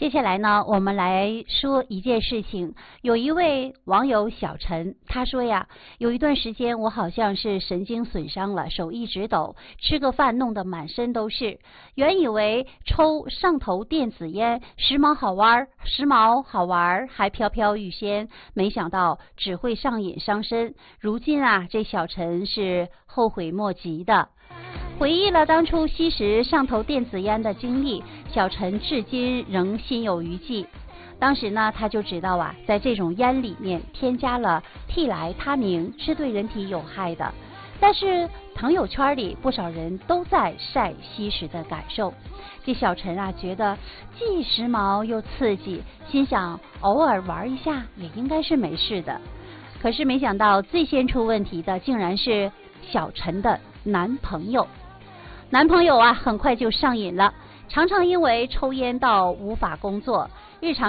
接下来呢，我们来说一件事情。有一位网友小陈，他说呀，有一段时间我好像是神经损伤了，手一直抖，吃个饭弄得满身都是。原以为抽上头电子烟时髦好玩，还飘飘欲仙，没想到只会上瘾伤身。如今啊，这小陈是后悔莫及的。回忆了当初吸食上头电子烟的经历，小陈至今仍心有余悸。当时呢，他就知道啊，在这种烟里面添加了替来他明，是对人体有害的。但是朋友圈里不少人都在晒吸食的感受，这小陈啊觉得既时髦又刺激，心想偶尔玩一下也应该是没事的。可是没想到最先出问题的竟然是小陈的男朋友。男朋友啊很快就上瘾了，常常因为抽烟到无法工作，日常